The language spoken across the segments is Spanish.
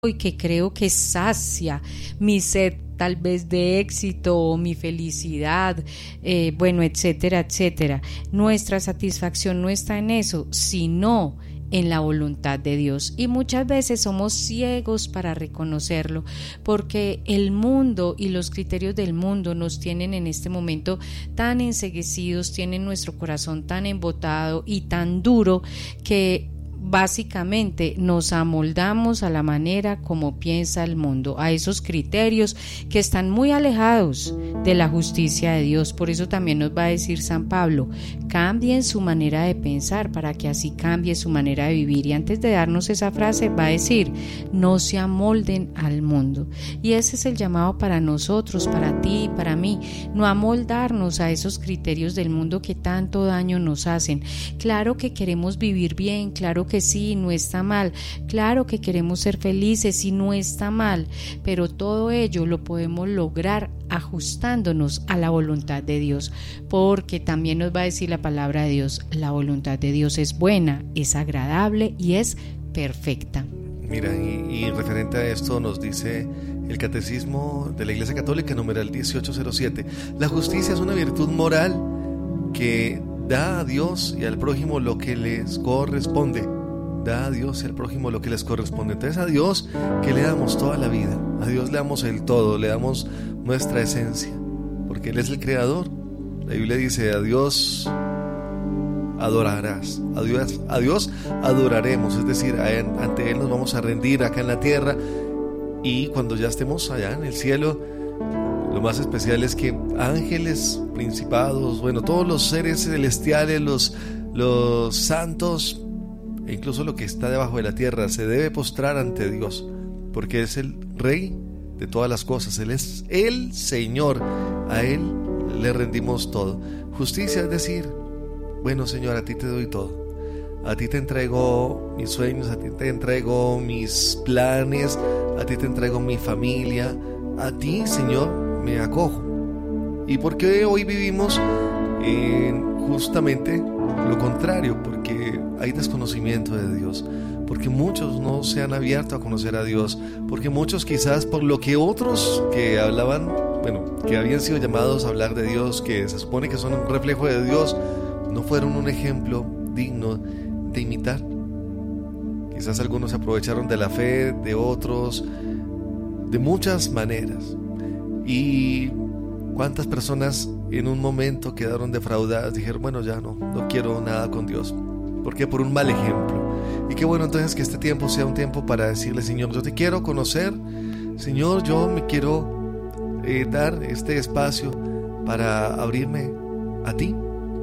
y que creo que sacia mi sed tal vez de éxito o mi felicidad, bueno, etcétera, etcétera. Nuestra satisfacción no está en eso, sino en la voluntad de Dios, y muchas veces somos ciegos para reconocerlo, porque el mundo y los criterios del mundo nos tienen en este momento tan enceguecidos, tienen nuestro corazón tan embotado y tan duro que básicamente nos amoldamos a la manera como piensa el mundo, a esos criterios que están muy alejados de la justicia de Dios. Por eso también nos va a decir San Pablo: cambien su manera de pensar para que así cambie su manera de vivir. Y antes de darnos esa frase va a decir: no se amolden al mundo. Y ese es el llamado para nosotros, para ti y para mí, no amoldarnos a esos criterios del mundo que tanto daño nos hacen. Claro que queremos vivir bien, claro que sí, no está mal, claro que queremos ser felices y no está mal, pero todo ello lo podemos lograr ajustándonos a la voluntad de Dios, porque también nos va a decir la palabra de Dios: la voluntad de Dios es buena, es agradable y es perfecta. Mira, y referente a esto nos dice el Catecismo de la Iglesia Católica, numeral 1807, la justicia es una virtud moral que da a Dios y al prójimo lo que les corresponde. Da a Dios y al prójimo lo que les corresponde. Entonces, a Dios, que le damos toda la vida, a Dios le damos el todo, le damos nuestra esencia, porque Él es el creador. La Biblia dice: a Dios adorarás, a Dios adoraremos, es decir, ante Él nos vamos a rendir acá en la tierra, y cuando ya estemos allá en el cielo, lo más especial es que ángeles, principados, bueno, todos los seres celestiales, los santos, e incluso lo que está debajo de la tierra, se debe postrar ante Dios, porque es el Rey de todas las cosas, Él es el Señor, a Él le rendimos todo. Justicia es decir: bueno, Señor, a ti te doy todo, a ti te entrego mis sueños, a ti te entrego mis planes, a ti te entrego mi familia, a ti, Señor, me acojo. ¿Y por qué hoy vivimos justamente lo contrario? Porque hay desconocimiento de Dios, porque muchos no se han abierto a conocer a Dios, porque muchos, quizás por lo que otros que hablaban, bueno, que habían sido llamados a hablar de Dios, que se supone que son un reflejo de Dios, no fueron un ejemplo digno de imitar. Quizás algunos se aprovecharon de la fe de otros de muchas maneras, y cuántas personas en un momento quedaron defraudadas, dijeron: bueno, ya no quiero nada con Dios. ¿Por qué? Por un mal ejemplo. Y qué bueno entonces que este tiempo sea un tiempo para decirle: Señor, yo te quiero conocer, Señor, yo me quiero dar este espacio para abrirme a ti,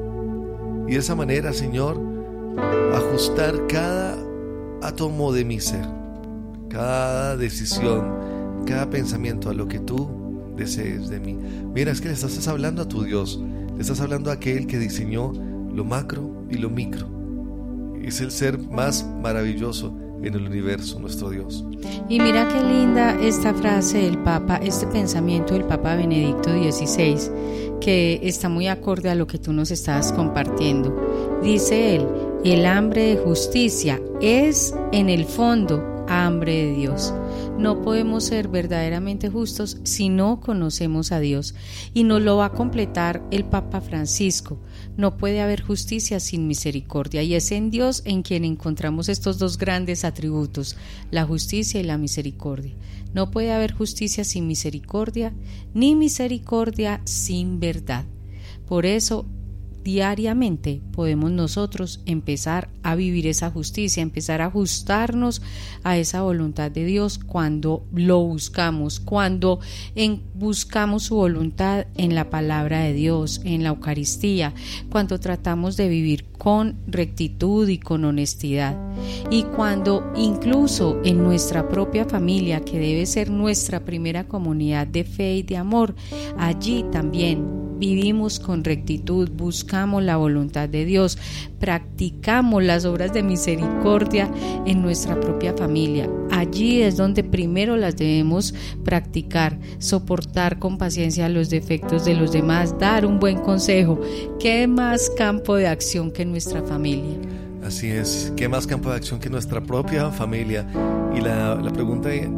y de esa manera, Señor, ajustar cada átomo de mi ser, cada decisión, cada pensamiento a lo que tú desees de mí. Mira, es que le estás hablando a tu Dios, le estás hablando a aquel que diseñó lo macro y lo micro. Es el ser más maravilloso en el universo, nuestro Dios. Y mira qué linda esta frase del Papa, este pensamiento del Papa Benedicto XVI, que está muy acorde a lo que tú nos estabas compartiendo. Dice él: el hambre de justicia es, en el fondo, hambre de Dios. No podemos ser verdaderamente justos si no conocemos a Dios, y nos lo va a completar el Papa Francisco. No puede haber justicia sin misericordia, y es en Dios en quien encontramos estos dos grandes atributos, la justicia y la misericordia. No puede haber justicia sin misericordia, ni misericordia sin verdad. Por eso, diariamente podemos nosotros empezar a vivir esa justicia, empezar a ajustarnos a esa voluntad de Dios cuando lo buscamos, cuando buscamos su voluntad en la palabra de Dios, en la Eucaristía, cuando tratamos de vivir con rectitud y con honestidad, y cuando incluso en nuestra propia familia, que debe ser nuestra primera comunidad de fe y de amor, allí también vivimos con rectitud, buscamos la voluntad de Dios, practicamos las obras de misericordia en nuestra propia familia. Allí es donde primero las debemos practicar, soportar con paciencia los defectos de los demás, dar un buen consejo. ¿Qué más campo de acción que nuestra familia? Así es, ¿qué más campo de acción que nuestra propia familia? Y la pregunta